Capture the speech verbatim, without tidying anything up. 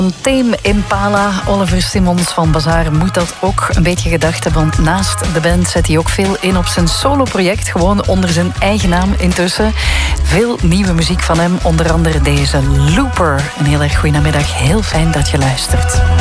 Tame Impala, Oliver Simmons van Bazaar moet dat ook een beetje gedacht hebben. Want naast de band zet hij ook veel in op zijn soloproject. Gewoon onder zijn eigen naam intussen. Veel nieuwe muziek van hem, onder andere deze Looper. Een heel erg goede namiddag, heel fijn dat je luistert.